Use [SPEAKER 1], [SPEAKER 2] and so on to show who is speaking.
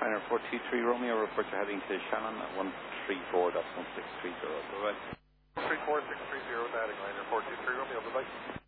[SPEAKER 1] Liner 423 Romeo, report you're heading to Shannon at 134.1630. Bye-bye.
[SPEAKER 2] 134.630, heading Liner 423 Romeo, bye-bye.